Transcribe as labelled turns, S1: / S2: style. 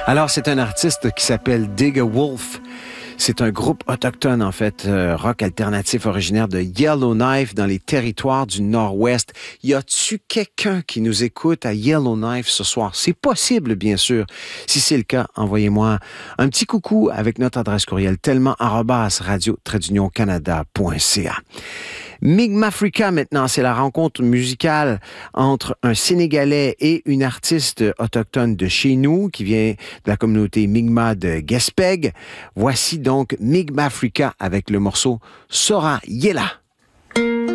S1: Alors, c'est un artiste qui s'appelle Digger Wolf. C'est un groupe autochtone, en fait, rock alternatif originaire de Yellowknife dans les territoires du Nord-Ouest. Y a-tu quelqu'un qui nous écoute à Yellowknife ce soir? C'est possible, bien sûr. Si c'est le cas, envoyez-moi un petit coucou avec notre adresse courriel tellement@radio-canada.ca. Mi'kmaq maintenant, c'est la rencontre musicale entre un Sénégalais et une artiste autochtone de chez nous qui vient de la communauté Mi'kmaq de Gaspé. Voici donc Mi'kmaq avec le morceau Sora Yela.